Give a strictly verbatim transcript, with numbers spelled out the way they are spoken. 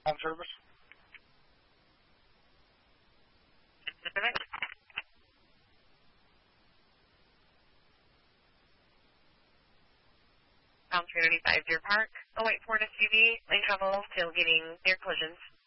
On service. Pound three ninety-five, Deer Park. oh eight four S U V, lane travel, tailgating, near collisions.